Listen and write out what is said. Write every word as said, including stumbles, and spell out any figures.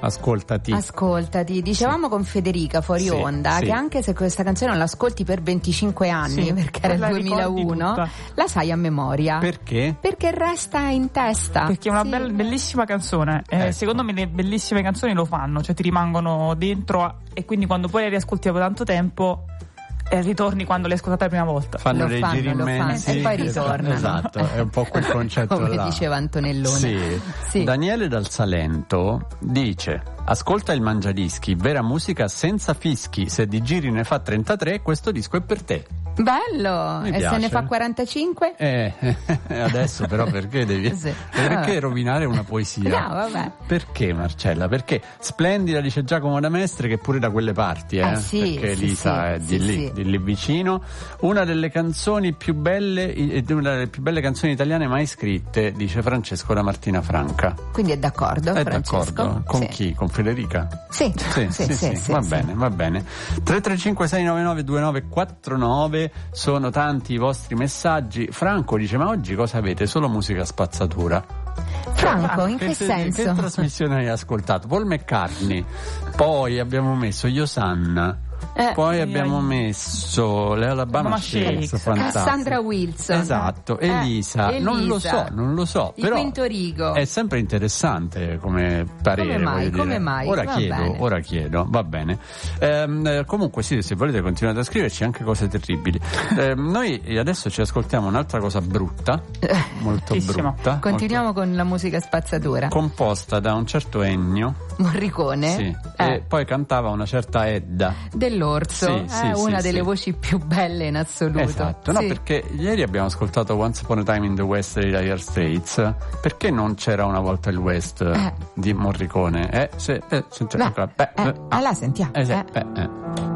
Ascoltati. Ascoltati. Dicevamo sì. con Federica fuori sì, onda sì. che anche se questa canzone non l'ascolti per venticinque anni, sì, perché era il duemilauno, la sai a memoria. Perché? Perché resta in testa. Perché è una sì. bella, bellissima canzone. Eh, ecco. Secondo me le bellissime canzoni lo fanno, cioè ti rimangono dentro e quindi quando poi le riascolti dopo tanto tempo e ritorni quando l'hai ascoltata la prima volta. Fanno lo dei fanno, giri immensi e poi ritornano. Esatto, è un po' quel concetto come là. diceva Antonellone. Sì. Sì. Daniele dal Salento dice: ascolta il Mangiadischi, vera musica senza fischi, se di giri ne fa trentatré questo disco è per te. Bello. Mi e piace. Se ne fa quarantacinque? Eh, adesso però perché devi sì. perché rovinare una poesia? No, vabbè. Perché, Marcella? Perché splendida, dice Giacomo da Mestre, che pure da quelle parti, eh? eh sì, perché sì, Elisa sì, è di sì, lì, sì. di lì vicino. Una delle canzoni più belle, una delle più belle canzoni italiane mai scritte, dice Francesco da Martina Franca. Quindi è d'accordo, è Francesco? d'accordo. Con sì. chi? Con Federica? Sì, sì, sì, sì, sì, sì. Va sì. bene, va bene. tre tre cinque sei nove nove due nove quattro nove, sono tanti i vostri messaggi. Franco dice: ma oggi cosa avete? Solo musica spazzatura. Franco, in che, che senso? Che trasmissione hai ascoltato? Paul McCartney, poi abbiamo messo Yosanna, eh, poi eh, abbiamo eh, messo le Alabama Shakes, Cassandra Wilson, esatto, eh, Elisa. Elisa non lo so, non lo so, il però Quinto Rigo. È sempre interessante come parere. Come mai? Come dire. mai? Ora va chiedo, bene. ora chiedo, va bene. Ehm, comunque sì, se volete continuate a scriverci anche cose terribili. Ehm, noi adesso ci ascoltiamo un'altra cosa brutta, molto brutta. Continuiamo molto... con la musica spazzatura. Composta da un certo Ennio Morricone. Sì. Eh. E poi cantava una certa Edda Dell'Orso, sì, eh, sì, una sì, delle sì. voci più belle in assoluto. Esatto, no, sì. perché ieri abbiamo ascoltato Once Upon a Time in the West dei Dire Straits. Perché non c'era una volta il West eh. di Morricone? Eh, se, eh, sentiamo, beh, beh, eh, eh, allora sentiamo. eh, Eh. eh, eh.